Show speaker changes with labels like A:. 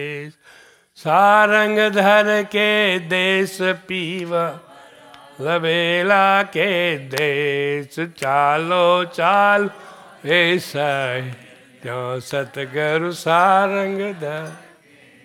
A: સારંગ ધર કે દેશ પીવા લવેલા કે દેશ ચાલો ચાલ એ સાય ત્યાં સતગુરુ સારંગ ધર